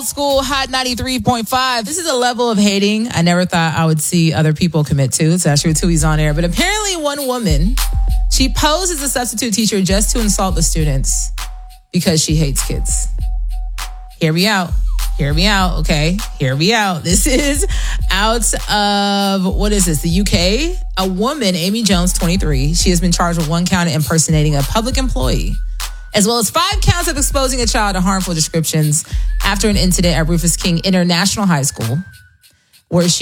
School Hot 93.5. This is a level of hating I never thought I would see other people commit to. It's actually two he's on air. But apparently one woman, she posed as a substitute teacher just to insult the students because she hates kids. Hear me out, okay? Hear me out. This is out of, what is this, the UK? A woman, Amy Jones, 23. She has been charged with 1 count of impersonating a public employee, as well as 5 counts of exposing a child to harmful descriptions after an incident at Rufus King International High School, where she